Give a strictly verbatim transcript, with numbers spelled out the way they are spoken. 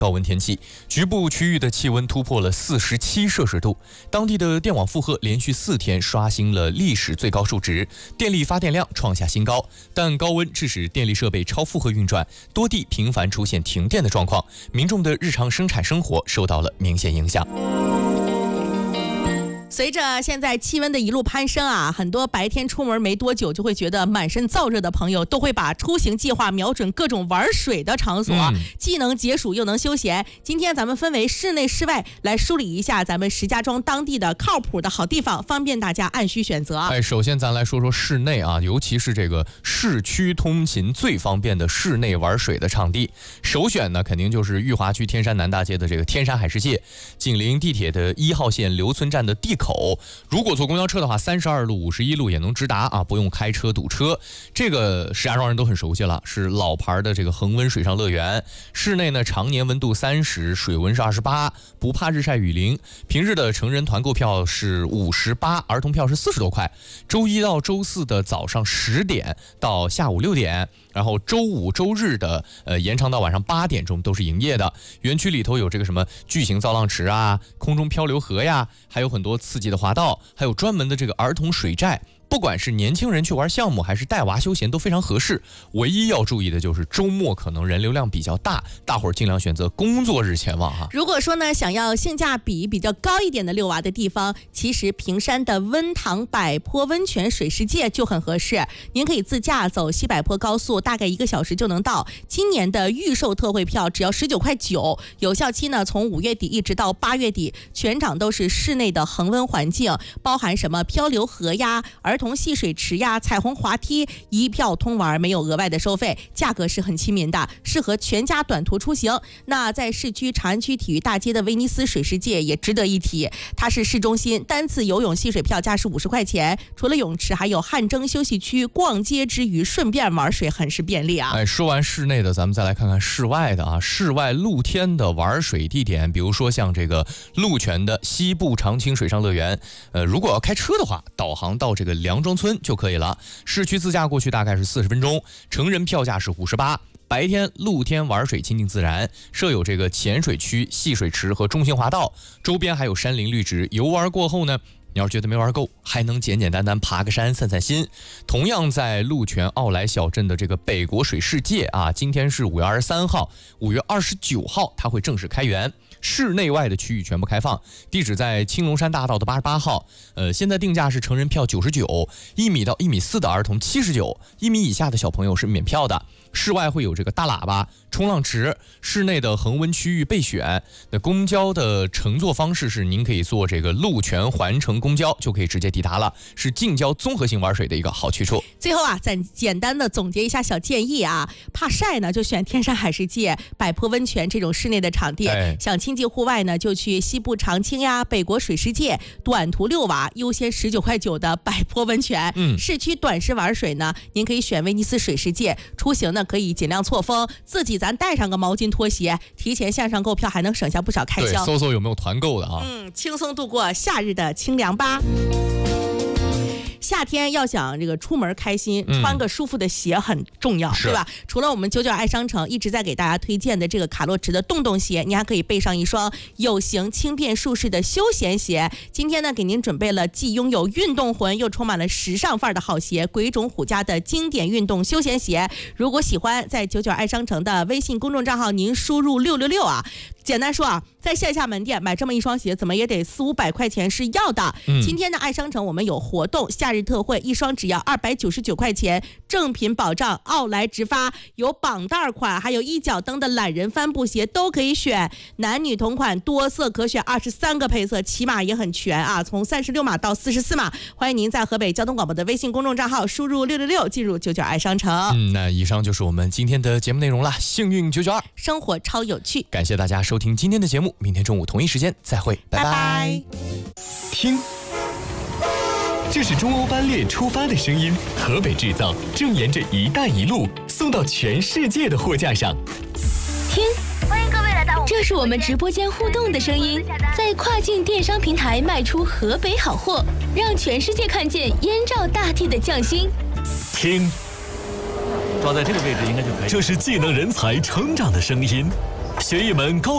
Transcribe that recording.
高温天气，局部区域的气温突破了四十七摄氏度，当地的电网负荷连续四天刷新了历史最高数值，电力发电量创下新高。但高温致使电力设备超负荷运转，多地频繁出现停电的状况，民众的日常生产生活受到了明显影响。 随着现在气温的一路攀升啊，很多白天出门没多久就会觉得满身燥热的朋友，都会把出行计划瞄准各种玩水的场所，嗯、既能解暑又能休闲。今天咱们分为室内室外来梳理一下咱们石家庄当地的靠谱的好地方，方便大家按需选择。 哎，首先咱来说说室内啊，尤其是这个市区通勤最方便的室内玩水的场地，首选呢肯定就是裕华区天山南大街的这个天山海世界，紧邻地铁的一号线刘村站的地口。如果坐公交车的话，三十二路、五十一路也能直达啊，不用开车堵车。这个石家庄人都很熟悉了，是老牌的这个恒温水上乐园。室内呢，常年温度三十，水温是二十八，不怕日晒雨淋。平日的成人团购票是五十八，儿童票是四十多块。周一到周四的早上十点到下午六点。然后周五、周日的呃延长到晚上八点钟都是营业的。园区里头有这个什么巨型造浪池啊、空中漂流河呀，还有很多刺激的滑道，还有专门的这个儿童水寨。不管是年轻人去玩项目，还是带娃休闲，都非常合适。唯一要注意的就是周末可能人流量比较大，大伙儿尽量选择工作日前往哈。 如果说呢，想要性价比比较高一点的遛娃的地方，其实平山的温塘百坡温泉水世界就很合适。您可以自驾走西柏坡高速，大概一个小时就能到。今年的预售特惠票只要十九块九，有效期呢从五月底一直到八月底，全场都是室内的恒温环境，包含什么漂流河呀、儿童戏水池呀、彩虹滑梯，一票通玩，没有额外的收费，价格是很亲民的，适合全家短途出行。那在市区长安区体育大街的威尼斯水世界也值得一提，它是市中心，单次游泳戏水票价是五十块钱，除了泳池还有汗蒸休息区，逛街之余顺便玩水，很是便利啊。 哎，说完室内的，咱们再来看看室外的啊，室外露天的玩水地点，比如说像这个鹿泉的西部长青水上乐园，呃，如果要开车的话，导航到这个梁庄村就可以了，市区自驾过去大概是四十分钟，成人票价是五十八。白天露天玩水亲近自然，设有这个浅水区、戏水池和中型滑道，周边还有山林绿植。游玩过后呢，你要是觉得没玩够，还能简简单单爬个山散散心。同样在鹿泉奥莱小镇的这个北国水世界啊，今天是五月二十三号，五月二十九号它会正式开园。室内外的区域全部开放，地址在青龙山大道的八十八号。呃，现在定价是成人票九十九，一米到一米四的儿童七十九，一米以下的小朋友是免票的。室外会有这个大喇叭、冲浪池，室内的恒温区域备选。那公交的乘坐方式是，您可以坐这个鹿泉环城公交就可以直接抵达了，是近郊综合性玩水的一个好去处。 最后啊，再简单的总结一下小建议啊，怕晒呢就选天山海世界、百坡温泉这种室内的场地， 哎、 想亲近户外呢就去西部长青呀、北国水世界，短途遛娃优先十九块九的百坡温泉。嗯，市区短时玩水呢，您可以选威尼斯水世界，出行呢可以尽量错峰，自己咱带上个毛巾拖鞋，提前线上购票还能省下不少开销。 对，搜搜有没有团购的啊？ 嗯，轻松度过夏日的清凉吧。夏天要想这个出门开心，穿个舒服的鞋很重要，嗯、对吧？除了我们九九爱商城一直在给大家推荐的这个卡洛驰的洞洞鞋，你还可以备上一双有型、轻便、舒适的休闲鞋。今天呢，给您准备了既拥有运动魂又充满了时尚范儿的好鞋——鬼冢虎家的经典运动休闲鞋。如果喜欢，在九九爱商城的微信公众账号，您输入六六六啊。简单说啊，在线下门店买这么一双鞋，怎么也得四五百块钱是要的。嗯、今天的爱商城我们有活动，夏日特惠，一双只要二百九十九块钱，正品保障，奥莱直发，有绑带款，还有一脚蹬的懒人帆布鞋都可以选，男女同款，多色可选，二十三个配色，起码也很全啊，从三十六码到四十四码。欢迎您在河北交通广播的微信公众账号输入六六六，进入九九爱商城。 嗯，那以上就是我们今天的节目内容了。幸运九九二， 生活超有趣， 感谢大家收听今天的节目，明天中午同一时间再会，拜拜。拜拜。 听，这是中欧班列出发的声音，河北制造正沿着“一带一路”送到全世界的货架上。 听，欢迎各位来到，这是我们直播间互动的声音，在跨境电商平台卖出河北好货，让全世界看见燕赵大地的匠心。 听， 抓在这个位置应该就可以。 这是技能人才成长的声音，学一门高